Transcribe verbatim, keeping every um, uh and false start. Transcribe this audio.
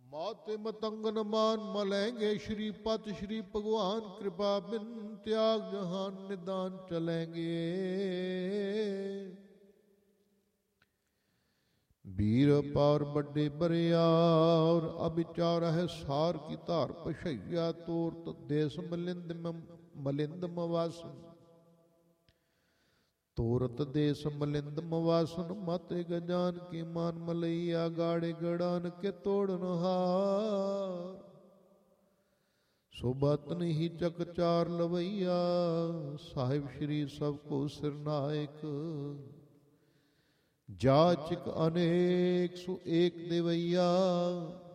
माते मतंगन मान मलेंगे श्रीपत श्री भगवान कृपा बिन त्याग जहान निदान चलेंगे। वीर पार बड़े बरियार अभिचार है सार की धार पशैया तोर देश मलिंद मलिंद मवासन तोरत देश मलिंद मवासन माते गजान की मान मलैया गाड़े गड़ान के तोड़न हार सोबतन ही चक चार लवैया साहिब श्री सबको सिरनायक जाचिक अनेक सु एक देवैया